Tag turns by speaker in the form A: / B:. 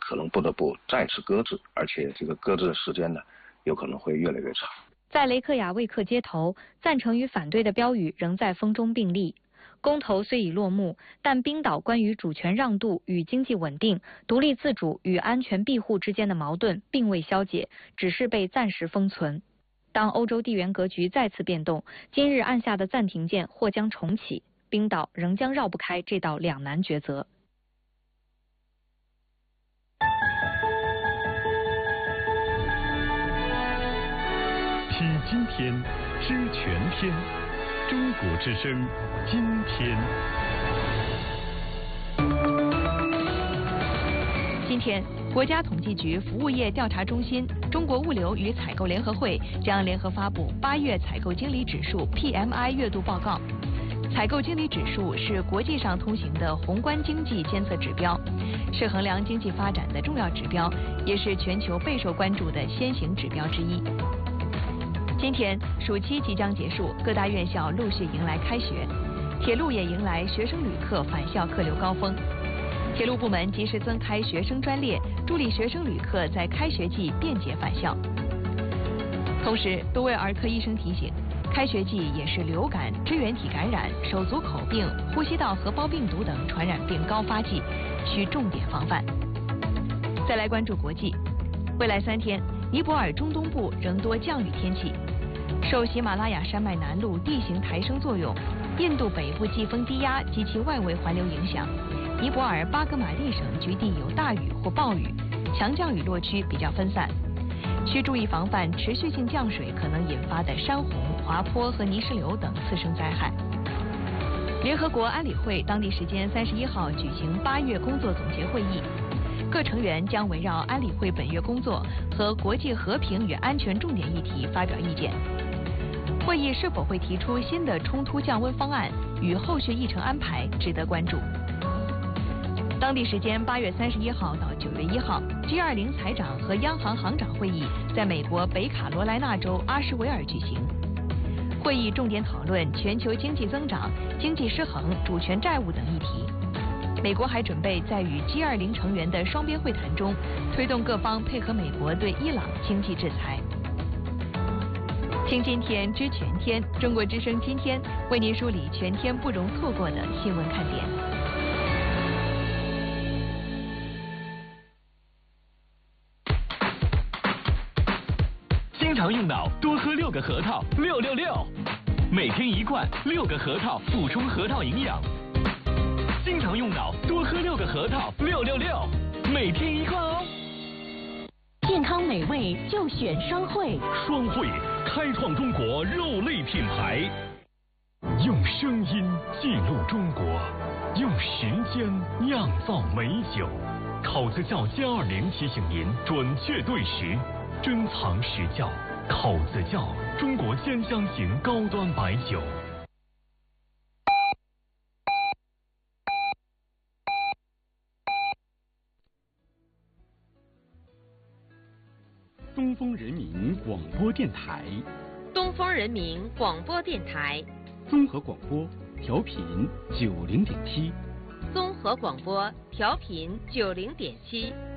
A: 可能不得不再次搁置，而且这个搁置的时间呢，有可能会越来越长。
B: 在雷克雅未克街头，赞成与反对的标语仍在风中并立。公投虽已落幕，但冰岛关于主权让渡与经济稳定、独立自主与安全庇护之间的矛盾并未消解，只是被暂时封存。当欧洲地缘格局再次变动，今日按下的暂停键或将重启，冰岛仍将绕不开这道两难抉择。
C: 听今天，知全天。中国之声，今天。
D: 今天，国家统计局服务业调查中心、中国物流与采购联合会将联合发布8月采购经理指数 PMI 月度报告。采购经理指数是国际上通行的宏观经济监测指标，是衡量经济发展的重要指标，也是全球备受关注的先行指标之一。今天暑期即将结束，各大院校陆续迎来开学，铁路也迎来学生旅客返校客流高峰。铁路部门及时增开学生专列，助力学生旅客在开学季便捷返校。同时，多位儿科医生提醒，开学季也是流感、支原体感染、手足口病、呼吸道合胞病毒等传染病高发季，需重点防范。再来关注国际，未来3天，尼泊尔中东部仍多降雨天气。受喜马拉雅山脉南麓地形抬升作用，印度北部季风低压及其外围环流影响，尼泊尔巴格马利省局地有大雨或暴雨，强降雨落区比较分散，需注意防范持续性降水可能引发的山洪、滑坡和泥石流等次生灾害。联合国安理会当地时间31号举行8月工作总结会议，各成员将围绕安理会本月工作和国际和平与安全重点议题发表意见。会议是否会提出新的冲突降温方案与后续议程安排值得关注。当地时间8月31号到9月1号 ，G20 财长和央行行长会议在美国北卡罗来纳州阿什维尔举行。会议重点讨论全球经济增长、经济失衡、主权债务等议题。美国还准备在与 G20 成员的双边会谈中，推动各方配合美国对伊朗经济制裁。听今天知全天，中国之声今天为您梳理全天不容错过的新闻看点。
C: 经常用脑，多喝6个核桃，666，每天1罐，6个核桃补充核桃营养。经常用脑，多喝6个核桃，666，每天1罐哦。
E: 健康美味就选双汇，
C: 双汇开创中国肉类品牌，用声音记录中国，用时间酿造美酒。考子窖+20提醒您准确对时，珍藏实窖。考子窖，中国兼香型高端白酒。
F: 东风人民广播电台，
G: 东风人民广播电台，
F: 综合广播调频90.7，
G: 综合广播调频90.7。